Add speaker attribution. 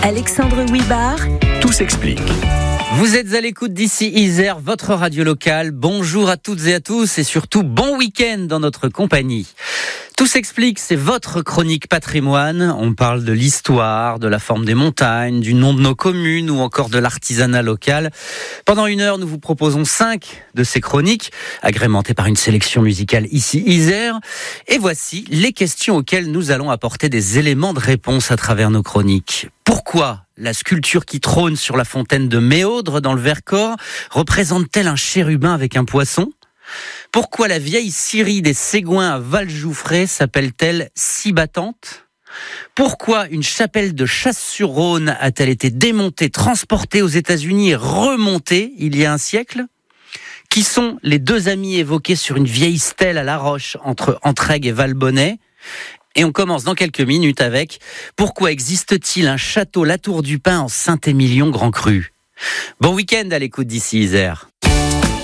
Speaker 1: Alexandre Wibard.
Speaker 2: Tout s'explique.
Speaker 3: Vous êtes à l'écoute d'ici Isère, votre radio locale. Bonjour à toutes et à tous et surtout bon week-end dans notre compagnie. Tout s'explique, c'est votre chronique patrimoine. On parle de l'histoire, de la forme des montagnes, du nom de nos communes ou encore de l'artisanat local. Pendant 1 heure, nous vous proposons 5 de ces chroniques, agrémentées par une sélection musicale ici Isère. Et voici les questions auxquelles nous allons apporter des éléments de réponse à travers nos chroniques. Pourquoi la sculpture qui trône sur la fontaine de Méaudre dans le Vercors représente-t-elle un chérubin avec un poisson ? Pourquoi la vieille scierie des Ségouins à Valjoufray s'appelle-t-elle si battante ? Pourquoi une chapelle de Chasse-sur-Rhône a-t-elle été démontée, transportée aux États-Unis et remontée il y a un siècle ? Qui sont les 2 amis évoqués sur une vieille stèle à La Roche entre Entraigues et Valbonnet ? Et on commence dans quelques minutes avec « Pourquoi existe-t-il un château La Tour du Pin en Saint-Émilion Grand Cru ?» Bon week-end à l'écoute d'ici Isère.